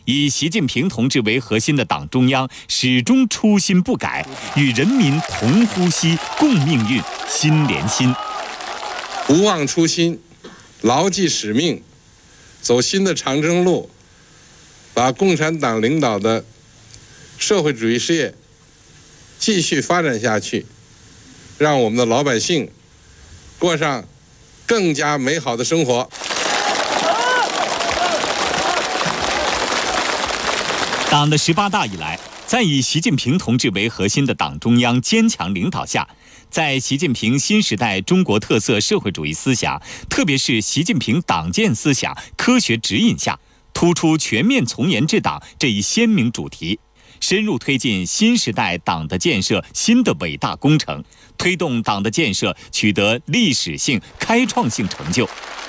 以习近平同志为核心的党中央始终初心不改，与人民同呼吸、共命运、心连心。 不忘初心，牢记使命，走新的长征路，把共产党领导的社会主义事业继续发展下去，让我们的老百姓过上更加美好的生活。 党的18大以来，在以习近平同志为核心的党中央坚强领导下，在习近平新时代中国特色社会主义思想，特别是习近平党建思想科学指引下，突出全面从严治党这一鲜明主题，深入推进新时代党的建设新的伟大工程，推动党的建设取得历史性、开创性成就。